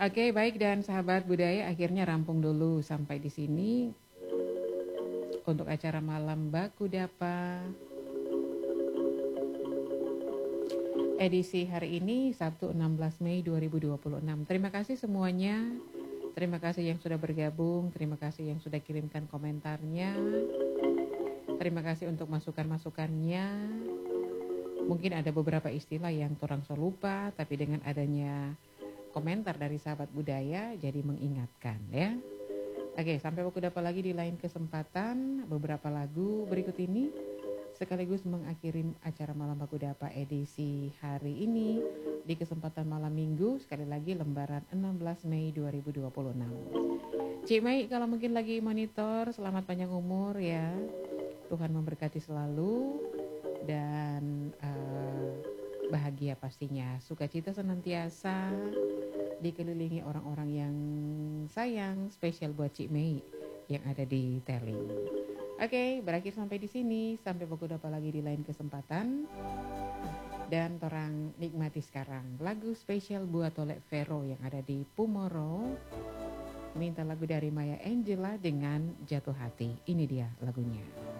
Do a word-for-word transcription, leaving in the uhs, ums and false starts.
Oke, baik dan sahabat budaya akhirnya rampung dulu sampai di sini untuk acara malam Baku Dapa edisi hari ini Sabtu enam belas Mei dua ribu dua puluh enam. Terima kasih semuanya. Terima kasih yang sudah bergabung, terima kasih yang sudah kirimkan komentarnya. Terima kasih untuk masukan-masukannya. Mungkin ada beberapa istilah yang orang so lupa, tapi dengan adanya komentar dari sahabat budaya jadi mengingatkan ya. Oke, sampai Baku Dapa lagi di lain kesempatan. Beberapa lagu berikut ini sekaligus mengakhiri acara malam Baku Dapa edisi hari ini di kesempatan malam minggu, sekali lagi lembaran enam belas Mei dua ribu dua puluh enam. Cik Mei kalau mungkin lagi monitor, selamat panjang umur ya. Tuhan memberkati selalu dan uh, bahagia pastinya, sukacita senantiasa, dikelilingi orang-orang yang sayang, spesial buat Cik Mei yang ada di Teli. Oke, berakhir sampai di sini, sampai Baku Dapa lagi di lain kesempatan. Dan torang nikmati sekarang lagu spesial buat Tolek Vero yang ada di Pumoro. Minta lagu dari Maya Angela dengan Jatuh Hati. Ini dia lagunya.